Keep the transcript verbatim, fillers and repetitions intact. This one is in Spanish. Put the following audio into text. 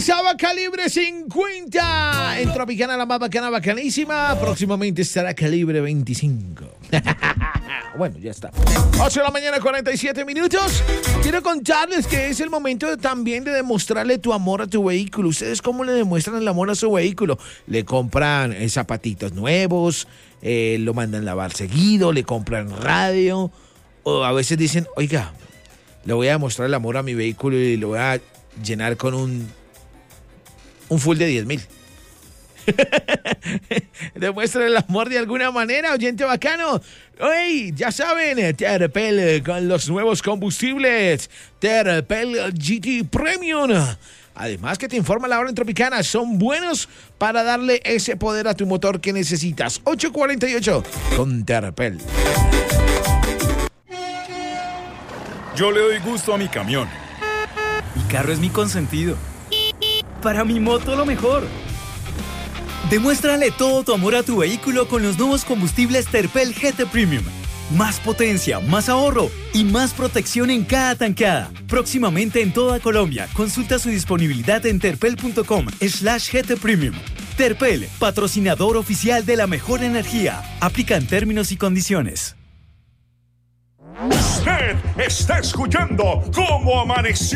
Regresaba Calibre cincuenta. En Tropicana, la más bacana, bacanísima. Próximamente estará Calibre veinticinco. Bueno, ya está. ocho de la mañana, cuarenta y siete minutos. Quiero contarles que es el momento de, también de demostrarle tu amor a tu vehículo. ¿Ustedes cómo le demuestran el amor a su vehículo? Le compran eh, zapatitos nuevos, eh, lo mandan lavar seguido, le compran radio. O a veces dicen, oiga, le voy a demostrar el amor a mi vehículo y lo voy a llenar con un, un full de diez mil. Demuestra el amor de alguna manera, oyente bacano. ¡Ey! Ya saben, Terpel con los nuevos combustibles Terpel G T Premium. Además que te informa la hora en Tropicana, son buenos para darle ese poder a tu motor que necesitas. ocho cuarenta y ocho con Terpel. Yo le doy gusto a mi camión. Mi carro es mi consentido. Para mi moto lo mejor. Demuéstrale todo tu amor a tu vehículo con los nuevos combustibles Terpel G T Premium. Más potencia, más ahorro y más protección en cada tankada. Próximamente en toda Colombia. Consulta su disponibilidad en terpel.com slash GT Premium. Terpel, patrocinador oficial de la mejor energía. Aplican términos y condiciones. Usted está escuchando Cómo Amaneció